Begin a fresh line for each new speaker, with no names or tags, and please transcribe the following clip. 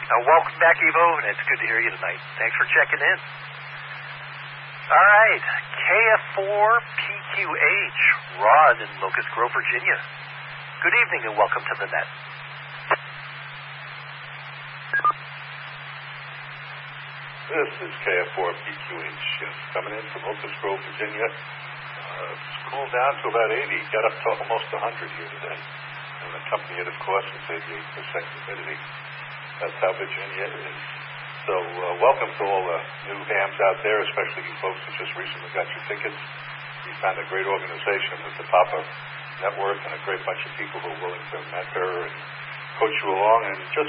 Welcome back, Evo, and it's good to hear you tonight. Thanks for checking in. All right, KF4PQH, Ron in Locust Grove, Virginia. Good evening and welcome to the net.
This is KF4PQH, coming in from Locust Grove, Virginia. It's cooled down to about 80, got up to almost 100 here today. And accompanied, of course, with 88% humidity. That's how Virginia is. So welcome to all the new hams out there, especially you folks who just recently got your tickets. We found a great organization with the Papa Network and a great bunch of people who are willing to mentor and coach you along. And just